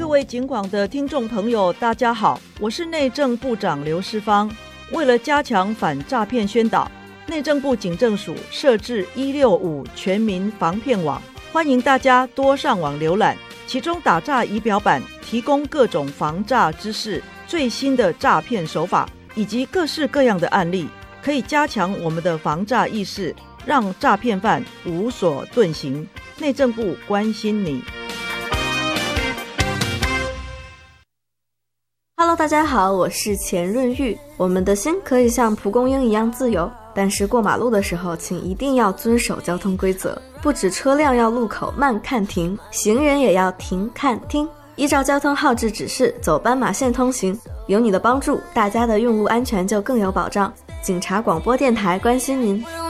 位警广的听众朋友大家好，我是内政部长刘世芳。为了加强反诈骗宣导，内政部警政署设置165全民防骗网，欢迎大家多上网浏览，其中打诈仪表板提供各种防诈知识、最新的诈骗手法以及各式各样的案例，可以加强我们的防诈意识，让诈骗犯无所遁形。内政部关心你。 Hello， 大家好，我是钱润玉。我们的心可以像蒲公英一样自由，但是过马路的时候，请一定要遵守交通规则。不止车辆要路口慢看停，行人也要停看听，依照交通号志指示走斑马线通行。有你的帮助，大家的用路安全就更有保障。警察广播电台关心您。